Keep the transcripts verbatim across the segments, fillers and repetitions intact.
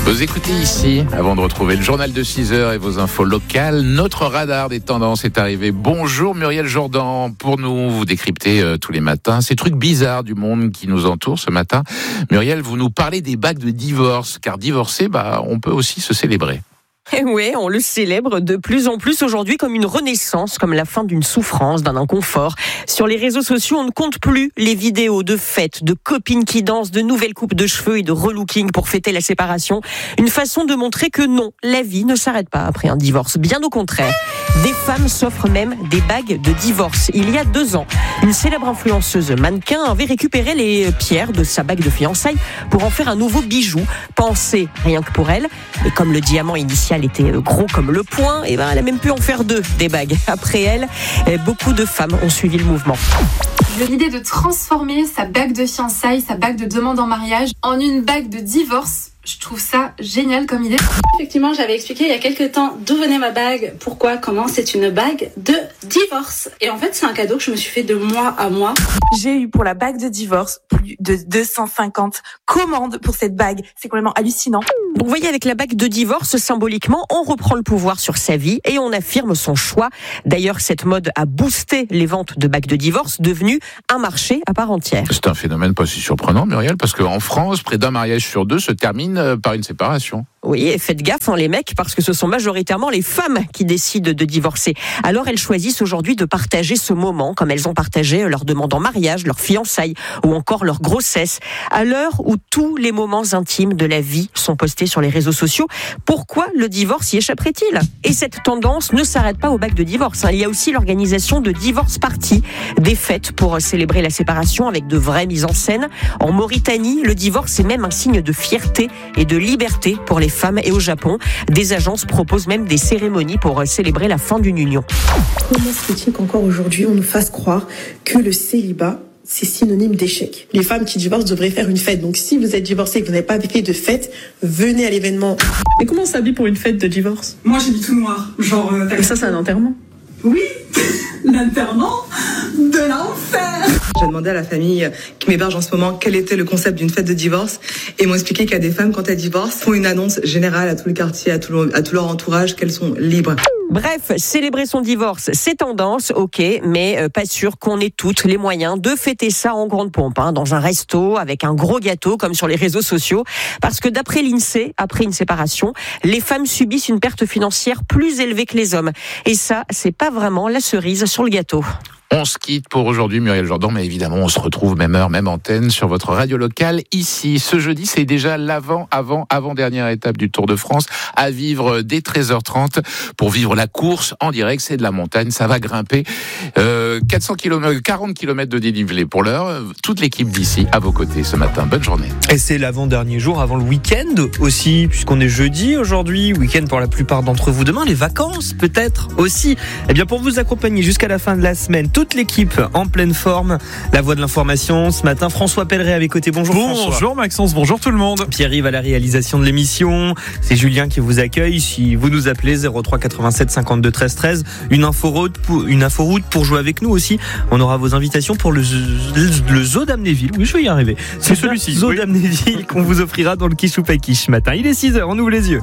Vous écoutez ici, avant de retrouver le journal de six heures et vos infos locales, notre radar des tendances est arrivé. Bonjour Muriel Jourdan, pour nous, vous décryptez euh, tous les matins ces trucs bizarres du monde qui nous entoure ce matin. Muriel, vous nous parlez des bagues de divorce, car divorcer, bah, on peut aussi se célébrer. Et oui, on le célèbre de plus en plus aujourd'hui comme une renaissance, comme la fin d'une souffrance, d'un inconfort. Sur les réseaux sociaux, on ne compte plus les vidéos de fêtes, de copines qui dansent, de nouvelles coupes de cheveux et de relooking pour fêter la séparation. Une façon de montrer que non, la vie ne s'arrête pas après un divorce. Bien au contraire. Des femmes s'offrent même des bagues de divorce. Il y a deux ans, une célèbre influenceuse mannequin avait récupéré les pierres de sa bague de fiançailles pour en faire un nouveau bijou, pensé rien que pour elle. Et comme le diamant initial était gros comme le poing, et ben elle a même pu en faire deux, des bagues. Après elle, beaucoup de femmes ont suivi le mouvement. L'idée de transformer sa bague de fiançailles, sa bague de demande en mariage, en une bague de divorce, je trouve ça génial comme idée. Effectivement, j'avais expliqué il y a quelques temps d'où venait ma bague, pourquoi, comment. C'est une bague de divorce. Et en fait, c'est un cadeau que je me suis fait de mois à mois. J'ai eu pour la bague de divorce plus de deux cent cinquante commandes pour cette bague. C'est complètement hallucinant. Donc, vous voyez, avec la bague de divorce, symboliquement, on reprend le pouvoir sur sa vie et on affirme son choix. D'ailleurs, cette mode a boosté les ventes de bagues de divorce, devenues un marché à part entière. C'est un phénomène pas si surprenant, Muriel, parce qu'en France, près d'un mariage sur deux se termine par une séparation. Oui, et faites gaffe, hein, les mecs, parce que ce sont majoritairement les femmes qui décident de divorcer. Alors elles choisissent aujourd'hui de partager ce moment, comme elles ont partagé leur demande en mariage, leur fiançailles ou encore leur grossesse. À l'heure où tous les moments intimes de la vie sont postés sur les réseaux sociaux, pourquoi le divorce y échapperait-il ? Et cette tendance ne s'arrête pas aux bagues de divorce. Hein. Il y a aussi l'organisation de divorce parties, des fêtes pour célébrer la séparation avec de vraies mises en scène. En Mauritanie, le divorce est même un signe de fierté et de liberté pour les femmes, et au Japon, des agences proposent même des cérémonies pour célébrer la fin d'une union. Comment se fait-il qu'encore aujourd'hui on nous fasse croire que le célibat c'est synonyme d'échec? Les femmes qui divorcent devraient faire une fête. Donc si vous êtes divorcé et que vous n'avez pas fait de fête, venez à l'événement. Mais comment on s'habille pour une fête de divorce? Moi j'ai du tout noir. Genre. Euh, Et ça c'est un enterrement? Oui, l'enterrement de l'enfer. J'ai demandé à la famille qui m'héberge en ce moment quel était le concept d'une fête de divorce et ils m'ont expliqué qu'il y a des femmes, quand elles divorcent, font une annonce générale à tout le quartier, à tout, le, à tout leur entourage, qu'elles sont libres. Bref, célébrer son divorce, c'est tendance, ok, mais euh, pas sûr qu'on ait toutes les moyens de fêter ça en grande pompe, hein, dans un resto, avec un gros gâteau, comme sur les réseaux sociaux. Parce que d'après l'INSEE, après une séparation, les femmes subissent une perte financière plus élevée que les hommes. Et ça, c'est pas vraiment la cerise sur le gâteau. On se quitte pour aujourd'hui, Muriel Jourdan, mais évidemment, on se retrouve même heure, même antenne sur votre radio locale ici. Ce jeudi, c'est déjà l'avant, avant, avant-dernière étape du Tour de France à vivre dès treize heures trente pour vivre la course en direct. C'est de la montagne, ça va grimper. Euh, quatre cents kilomètres, quarante kilomètres de dénivelé pour l'heure. Toute l'équipe d'ici à vos côtés ce matin. Bonne journée. Et c'est l'avant-dernier jour avant le week-end aussi, puisqu'on est jeudi aujourd'hui. Week-end pour la plupart d'entre vous. Demain, les vacances peut-être aussi. Eh bien, pour vous accompagner jusqu'à la fin de la semaine, toute l'équipe en pleine forme. La voix de l'information ce matin, François Pelleret à mes côtés. Bonjour François. Bonjour Maxence, bonjour tout le monde. Pierre-Yves à la réalisation de l'émission. C'est Julien qui vous accueille. Si vous nous appelez zéro trois quatre-vingt-sept cinquante-deux treize treize, une inforoute pour, une inforoute pour jouer avec nous aussi. On aura vos invitations pour le, le, le zoo d'Amnéville. Oui, je vais y arriver. C'est celui-ci. Le zoo oui. d'Amnéville qu'on vous offrira dans le Quiche ou pas Quiche ce matin. Il est six heures, on ouvre les yeux.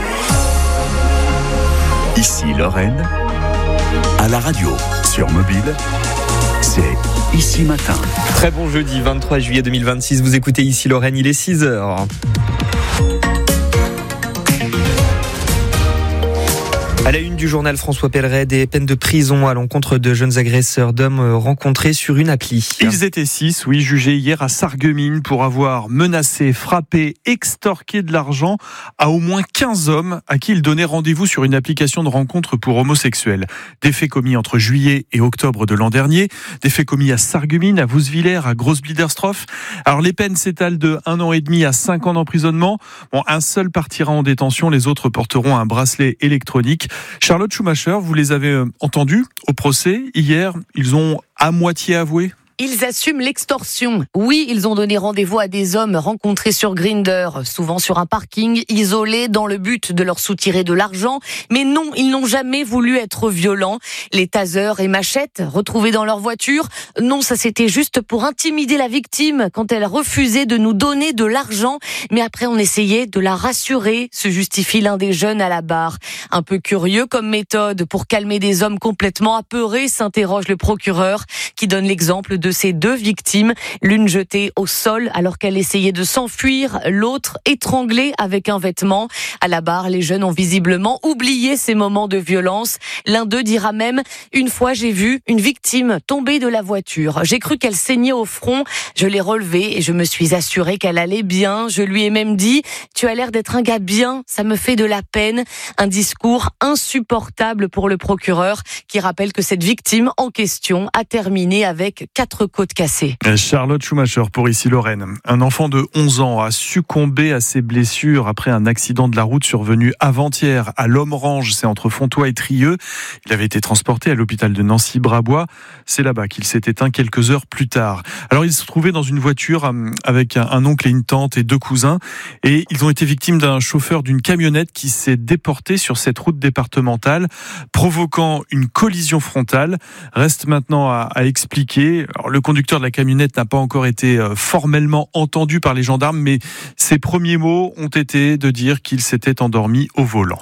Ici Lorraine, à la radio, sur mobile. C'est Ici Matin. Très bon jeudi vingt-trois juillet deux mille vingt-six. Vous écoutez Ici Lorraine, il est six heures. À la une du journal, François Pelleret, des peines de prison à l'encontre de jeunes agresseurs d'hommes rencontrés sur une appli. Ils étaient six, oui, jugés hier à Sarreguemines pour avoir menacé, frappé, extorqué de l'argent à au moins quinze hommes à qui ils donnaient rendez-vous sur une application de rencontre pour homosexuels. Des faits commis entre juillet et octobre de l'an dernier, des faits commis à Sarreguemines, à Wouswiller, à Groß-Bliedersdorf. Alors les peines s'étalent de un an et demi à cinq ans d'emprisonnement. Bon, un seul partira en détention, les autres porteront un bracelet électronique. Charlotte Schumacher, vous les avez entendus au procès hier, ils ont à moitié avoué. Ils assument l'extorsion. Oui, ils ont donné rendez-vous à des hommes rencontrés sur Grindr, souvent sur un parking isolé dans le but de leur soutirer de l'argent. Mais non, ils n'ont jamais voulu être violents. Les tasers et machettes retrouvés dans leur voiture, non, ça c'était juste pour intimider la victime quand elle refusait de nous donner de l'argent. Mais après, on essayait de la rassurer, se justifie l'un des jeunes à la barre. Un peu curieux comme méthode pour calmer des hommes complètement apeurés, s'interroge le procureur qui donne l'exemple de ces deux victimes, l'une jetée au sol alors qu'elle essayait de s'enfuir, l'autre étranglée avec un vêtement. À la barre, les jeunes ont visiblement oublié ces moments de violence. L'un d'eux dira même « Une fois, j'ai vu une victime tomber de la voiture. J'ai cru qu'elle saignait au front. Je l'ai relevée et je me suis assurée qu'elle allait bien. Je lui ai même dit « Tu as l'air d'être un gars bien, ça me fait de la peine. » Un discours insupportable pour le procureur qui rappelle que cette victime en question a terminé avec quatre côtes cassées. Charlotte Schumacher pour Ici Lorraine. Un enfant de onze ans a succombé à ses blessures après un accident de la route survenu avant-hier à Lomrange, c'est entre Fontoy et Trieux. Il avait été transporté à l'hôpital de Nancy-Brabois. C'est là-bas qu'il s'est éteint quelques heures plus tard. Alors il se trouvait dans une voiture avec un oncle et une tante et deux cousins et ils ont été victimes d'un chauffeur d'une camionnette qui s'est déporté sur cette route départementale, provoquant une collision frontale. Reste maintenant à, à expliquer. Alors, le conducteur de la camionnette n'a pas encore été formellement entendu par les gendarmes, mais ses premiers mots ont été de dire qu'il s'était endormi au volant.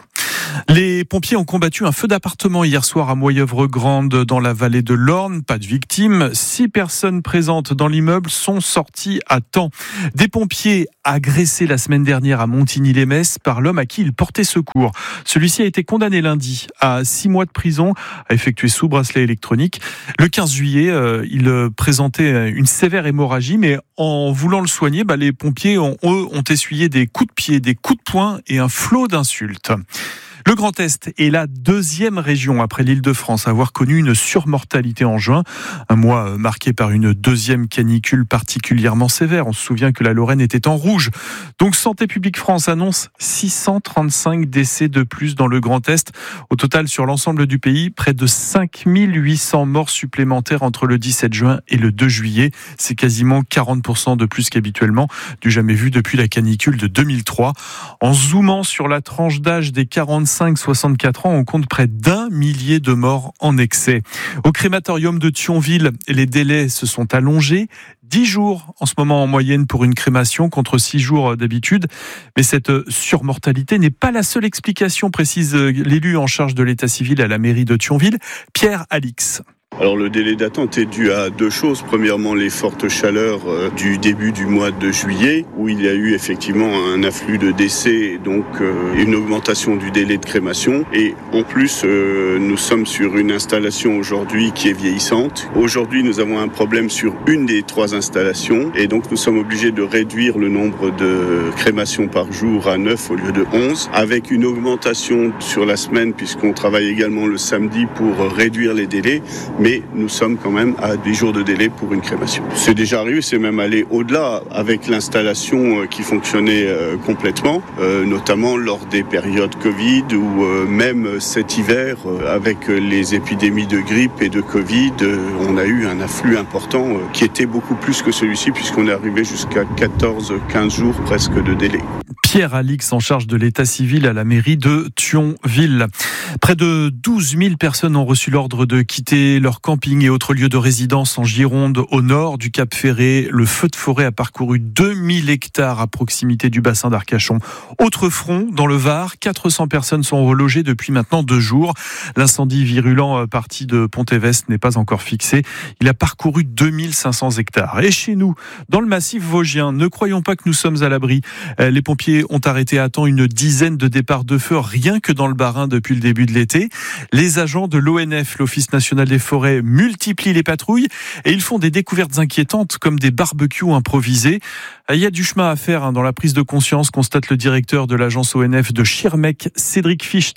Les pompiers ont combattu un feu d'appartement hier soir à Moyeuvre-Grande dans la vallée de l'Orne. Pas de victimes. Six personnes présentes dans l'immeuble sont sorties à temps. Des pompiers agressés la semaine dernière à Montigny-les-Metz par l'homme à qui ils portaient secours. Celui-ci a été condamné lundi à six mois de prison, à effectuer sous bracelet électronique. Le quinze juillet, euh, il présentait une sévère hémorragie, mais en voulant le soigner, bah, les pompiers ont, eux, ont essuyé des coups de pied, des coups de poing et un flot d'insultes. Le Grand Est est la deuxième région après l'Île-de-France à avoir connu une surmortalité en juin. Un mois marqué par une deuxième canicule particulièrement sévère. On se souvient que la Lorraine était en rouge. Donc Santé publique France annonce six cent trente-cinq décès de plus dans le Grand Est. Au total, sur l'ensemble du pays, près de cinq mille huit cents morts supplémentaires entre le dix-sept juin et le deux juillet. C'est quasiment quarante pour cent de plus qu'habituellement, du jamais vu depuis la canicule de deux mille trois. En zoomant sur la tranche d'âge des quarante-cinq à soixante-quatre ans, on compte près d'un millier de morts en excès. Au crématorium de Thionville, les délais se sont allongés. dix jours en ce moment en moyenne pour une crémation contre six jours d'habitude. Mais cette surmortalité n'est pas la seule explication, précise l'élu en charge de l'état civil à la mairie de Thionville, Pierre Alix. Alors le délai d'attente est dû à deux choses. Premièrement, les fortes chaleurs euh, du début du mois de juillet, où il y a eu effectivement un afflux de décès, donc euh, une augmentation du délai de crémation. Et en plus, euh, nous sommes sur une installation aujourd'hui qui est vieillissante. Aujourd'hui, nous avons un problème sur une des trois installations, et donc nous sommes obligés de réduire le nombre de crémations par jour à neuf au lieu de onze, avec une augmentation sur la semaine, puisqu'on travaille également le samedi pour réduire les délais. Mais nous sommes quand même à dix jours de délai pour une crémation. C'est déjà arrivé, c'est même allé au-delà avec l'installation qui fonctionnait complètement, notamment lors des périodes Covid ou même cet hiver avec les épidémies de grippe et de Covid, on a eu un afflux important qui était beaucoup plus que celui-ci puisqu'on est arrivé jusqu'à quatorze à quinze jours presque de délai. Pierre Alix en charge de l'état civil à la mairie de Thionville. Près de douze mille personnes ont reçu l'ordre de quitter leur camping et autres lieux de résidence en Gironde, au nord du Cap Ferré. Le feu de forêt a parcouru deux mille hectares à proximité du bassin d'Arcachon. Autre front, dans le Var, quatre cents personnes sont relogées depuis maintenant deux jours. L'incendie virulent parti de Pont-Évesque n'est pas encore fixé. Il a parcouru deux mille cinq cents hectares. Et chez nous, dans le massif vosgien, ne croyons pas que nous sommes à l'abri. Les pompiers ont arrêté à temps une dizaine de départs de feu rien que dans le Bas-Rhin depuis le début de l'été. Les agents de l'O N F, l'Office national des forêts, multiplient les patrouilles et ils font des découvertes inquiétantes comme des barbecues improvisés. Il y a du chemin à faire dans la prise de conscience, constate le directeur de l'agence O N F de Schirmeck, Cédric Ficht.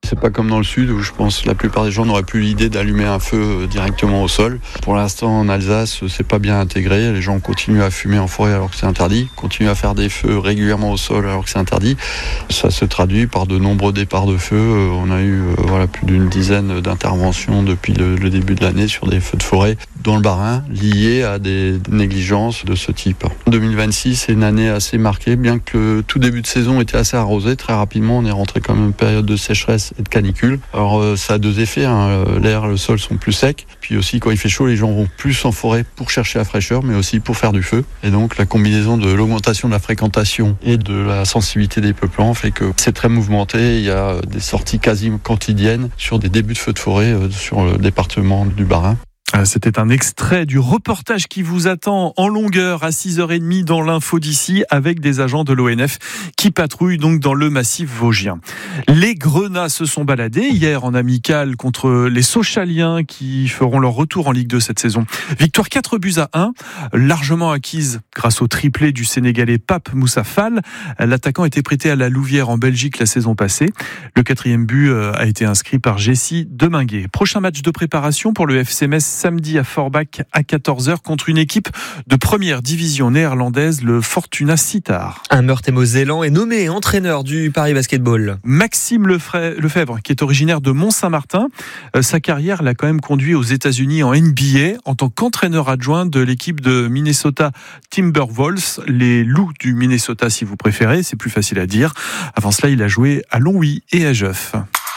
C'est pas comme dans le sud où je pense que la plupart des gens n'auraient plus l'idée d'allumer un feu directement au sol. Pour l'instant en Alsace, c'est pas bien intégré. Les gens continuent à fumer en forêt alors que c'est interdit, continuent à faire des feux régulièrement au sol alors que c'est interdit. Ça se traduit par de nombreux départs de feu. On a eu euh, voilà, plus d'une dizaine d'interventions depuis le, le début de l'année sur des feux de forêt dans le Bas-Rhin liés à des négligences de ce type. deux mille vingt-six, c'est une année assez marquée, bien que le tout début de saison était assez arrosé. Très rapidement, on est rentré quand même une période de sécheresse et de canicule. Alors euh, ça a deux effets, hein. L'air, le sol sont plus secs. Puis aussi, quand il fait chaud, les gens vont plus en forêt pour chercher la fraîcheur, mais aussi pour faire du feu. Et donc, la combinaison de l'augmentation de la fréquentation et de la sensibilité des peuplants fait que c'est très mouvementé. Il y a des sorties quasi quotidiennes sur des débuts de feux de forêt euh, sur le département du Bas-Rhin. C'était un extrait du reportage qui vous attend en longueur à six heures trente dans l'info d'ici avec des agents de l'O N F qui patrouillent donc dans le massif vosgien. Les Grenats se sont baladés hier en amical contre les Sochaliens qui feront leur retour en Ligue deux cette saison. Victoire quatre buts à un, largement acquise grâce au triplé du Sénégalais Pape Moussa Fall. L'attaquant était prêté à la Louvière en Belgique la saison passée. Le quatrième but a été inscrit par Jessie Deminguet. Prochain match de préparation pour le F C Metz samedi à Forbach à quatorze heures contre une équipe de première division néerlandaise, le Fortuna Sittard. Un Meurthe-et-Mosellans est nommé entraîneur du Paris Basketball. Maxime Lefebvre, qui est originaire de Mont-Saint-Martin. Sa carrière l'a quand même conduit aux États-Unis en N B A en tant qu'entraîneur adjoint de l'équipe de Minnesota Timberwolves, les Loups du Minnesota si vous préférez, c'est plus facile à dire. Avant cela, il a joué à Longwy et à Jeuf.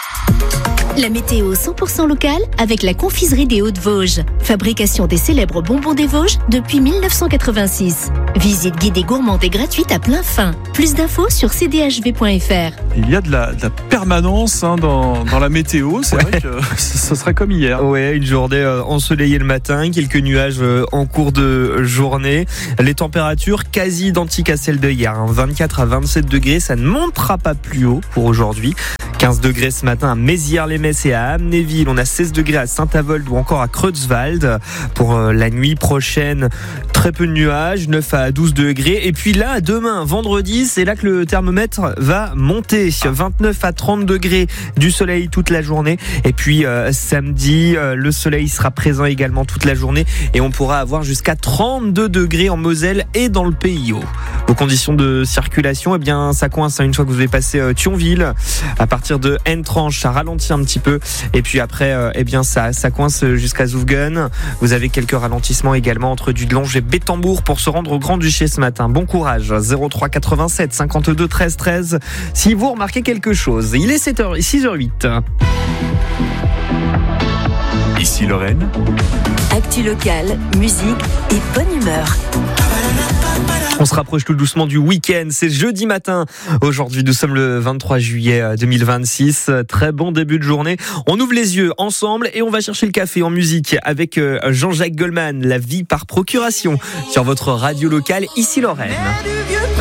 La météo cent pour cent locale avec la confiserie des Hauts-de-Vosges. Fabrication des célèbres bonbons des Vosges depuis mille neuf cent quatre-vingt-six. Visite guidée gourmande et gratuite à plein fin. Plus d'infos sur c d h v point f r. Il y a de la, de la permanence hein, dans, dans la météo. C'est ouais. vrai que ce sera comme hier. Ouais, une journée ensoleillée le matin, quelques nuages en cours de journée. Les températures quasi identiques à celles de hier. Hein. vingt-quatre à vingt-sept degrés, ça ne montera pas plus haut pour aujourd'hui. quinze degrés ce matin à Mézières-les-Metz et à Amnéville. On a seize degrés à Saint-Avold ou encore à Creutzwald. Pour la nuit prochaine, très peu de nuages, neuf à douze degrés. Et puis là, demain, vendredi, c'est là que le thermomètre va monter. vingt-neuf à trente degrés, du soleil toute la journée. Et puis euh, samedi, euh, le soleil sera présent également toute la journée. Et on pourra avoir jusqu'à trente-deux degrés en Moselle et dans le Pays Haut. Vos conditions de circulation, eh bien, ça coince hein, une fois que vous avez passé euh, Thionville. À partir de N-Tranche, ça ralentit un petit peu. Et puis après, euh, eh bien, ça, ça coince jusqu'à Zoufgen. Vous avez quelques ralentissements également entre Dudelange et Bétambourg pour se rendre au Grand-Duché ce matin. Bon courage. zéro trois quatre-vingt-sept cinquante-deux treize treize. Si vous remarquez quelque chose. Il est sept heures, six heures huit. Ici Lorraine. Actu locale, musique et bonne humeur. On se rapproche tout doucement du week-end. C'est jeudi matin. Aujourd'hui, nous sommes le vingt-trois juillet deux mille vingt-six. Très bon début de journée. On ouvre les yeux ensemble et on va chercher le café en musique avec Jean-Jacques Goldman. La vie par procuration sur votre radio locale, ici Lorraine.